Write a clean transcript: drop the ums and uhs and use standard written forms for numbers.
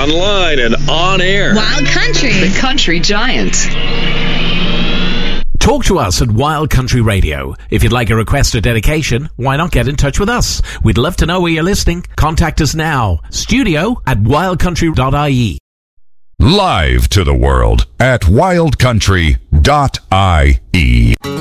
online and on air. Wild Country. The Country Giant. Talk to us at Wild Country Radio. If you'd like a request or dedication, why not get in touch with us? We'd love to know where you're listening. Contact us now. studio@wildcountry.ie. Live to the world at wildcountry.ie.